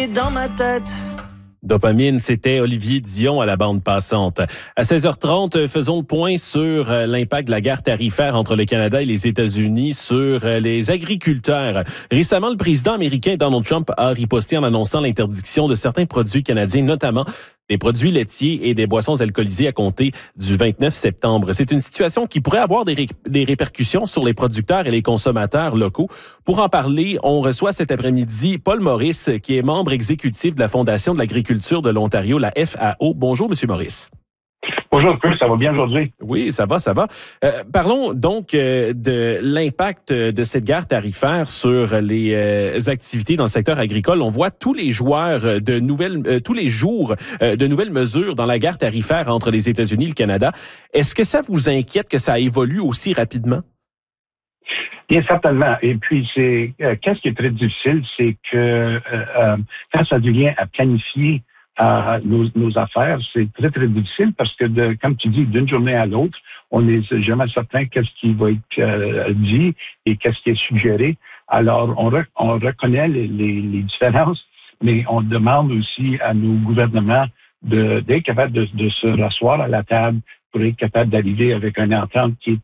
est dans ma tête. Dopamine, c'était Olivier Dion à la bande passante. À 16h30, faisons le point sur l'impact de la guerre tarifaire entre le Canada et les États-Unis sur les agriculteurs. Récemment, le président américain Donald Trump a riposté en annonçant l'interdiction de certains produits canadiens, notamment des produits laitiers et des boissons alcoolisées à compter du 29 septembre. C'est une situation qui pourrait avoir des répercussions sur les producteurs et les consommateurs locaux. Pour en parler, on reçoit cet après-midi Paul Maurice, qui est membre exécutif de la Fondation de l'agriculture de l'Ontario, la FAO. Bonjour, Monsieur Maurice. Bonjour, Chris, ça va bien aujourd'hui? Oui, ça va, ça va. Parlons donc de l'impact de cette guerre tarifaire sur les activités dans le secteur agricole. On voit tous les jours de nouvelles mesures dans la guerre tarifaire entre les États-Unis et le Canada. Est-ce que ça vous inquiète que ça évolue aussi rapidement? Bien certainement. Et puis, qu'est-ce qui est très difficile, c'est que quand ça devient à planifier nos affaires, c'est très, très difficile parce que, comme tu dis, d'une journée à l'autre, on n'est jamais certain qu'est-ce qui va être dit et qu'est-ce qui est suggéré. Alors, on reconnaît les différences, mais on demande aussi à nos gouvernements d'être capables de se rasseoir à la table pour être capable d'arriver avec une entente qui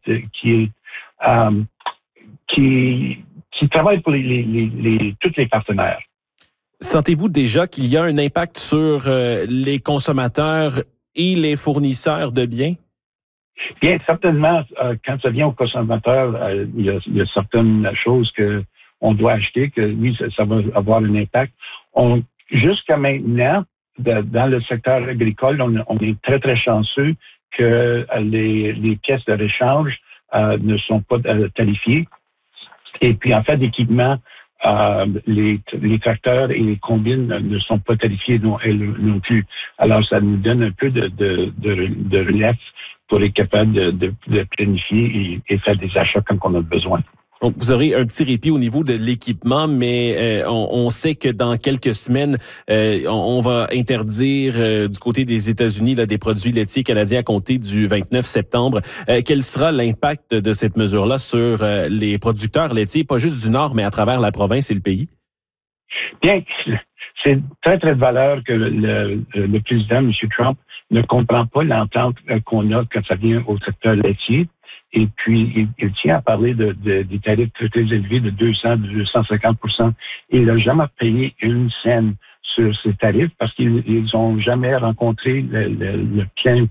travaille pour tous les partenaires. Sentez-vous déjà qu'il y a un impact sur les consommateurs et les fournisseurs de biens? Bien, certainement, quand ça vient aux consommateurs, il y a certaines choses qu'on doit acheter, que oui, ça va avoir un impact. Jusqu'à maintenant, dans le secteur agricole, on est très, très chanceux que les pièces de rechange ne sont pas tarifiées. Et puis, en fait, d'équipement, les tracteurs et les combines ne sont pas tarifés non plus. Alors, ça nous donne un peu de relief pour être capable de planifier et faire des achats comme on a besoin. Donc, vous aurez un petit répit au niveau de l'équipement, mais on sait que dans quelques semaines, on va interdire du côté des États-Unis des produits laitiers canadiens à compter du 29 septembre. Quel sera l'impact de cette mesure-là sur les producteurs laitiers, pas juste du Nord, mais à travers la province et le pays? Bien, c'est très, très de valeur que le président, M. Trump, ne comprend pas l'entente qu'on a quand ça vient au secteur laitier. Et puis, il tient à parler des tarifs très, très élevés de 200-250%. Il n'a jamais payé une scène sur ces tarifs parce qu'ils n'ont jamais rencontré le plein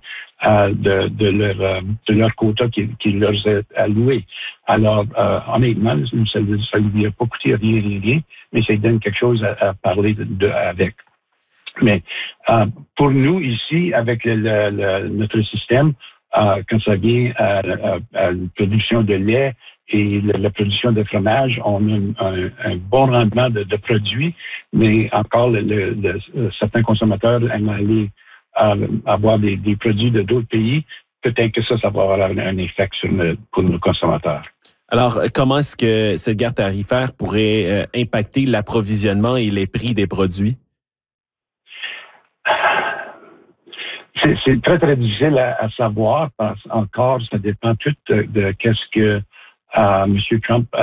de leur quota qui leur est alloué. Alors, honnêtement, ça ne lui a pas coûté rien, mais ça lui donne quelque chose à parler avec. Mais pour nous, ici, avec notre système, quand ça vient à la production de lait et la production de fromage, on a un bon rendement de produits, mais encore certains consommateurs aiment aller avoir des produits de d'autres pays. Peut-être que ça va avoir un effet pour nos consommateurs. Alors, comment est-ce que cette guerre tarifaire pourrait impacter l'approvisionnement et les prix des produits? C'est très, très difficile à savoir parce encore, ça dépend tout de qu'est-ce que M. Trump